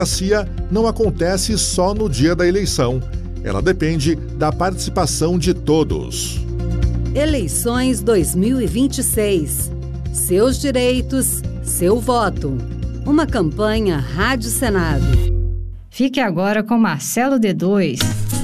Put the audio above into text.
democracia não acontece só no dia da eleição. Ela depende da participação de todos. Eleições 2026. Seus direitos, seu voto. Uma campanha Rádio Senado. Fique agora com Marcelo D2.